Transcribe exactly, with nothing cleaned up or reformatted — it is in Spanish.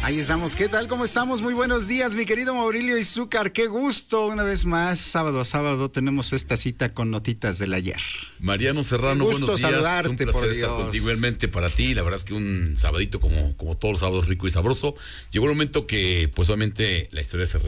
Ahí estamos. ¿Qué tal? ¿Cómo estamos? Muy buenos días, mi querido Maurilio Izúcar. Qué gusto. Una vez más, sábado a sábado, tenemos esta cita con notitas del ayer. Mariano Serrano, gusto buenos días. saludarte, un placer por estar Dios. contigo igualmente para ti. La verdad es que un sabadito como, como todos los sábados rico y sabroso. Llegó el momento que, pues obviamente, la historia se